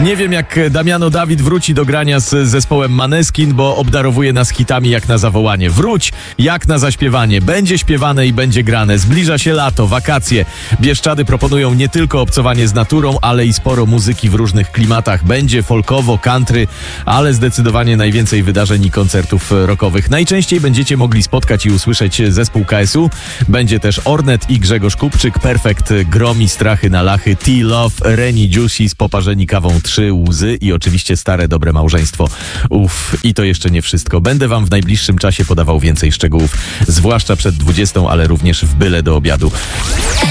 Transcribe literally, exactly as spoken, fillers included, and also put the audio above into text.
Nie wiem, jak Damiano David wróci do grania z zespołem Maneskin, bo obdarowuje nas hitami jak na zawołanie. Wróć jak na zaśpiewanie. Będzie śpiewane i będzie grane. Zbliża się lato, wakacje. Bieszczady proponują nie tylko obcowanie z naturą, ale i sporo muzyki w różnych klimatach. Będzie folkowo, country, ale zdecydowanie najwięcej wydarzeń i koncertów rockowych. Najczęściej będziecie mogli spotkać i usłyszeć zespół K S U. Będzie też Ornette i Grzegorz Kupczyk, Perfekt, Gromi, Strachy na Lachy, T-Love, Reni Juicy, Poparzeni kawą Trzy Łzy i oczywiście Stare Dobre Małżeństwo. Uff, i to jeszcze nie wszystko. Będę wam w najbliższym czasie podawał więcej szczegółów, zwłaszcza przed dwudziestą, ale również w byle do obiadu.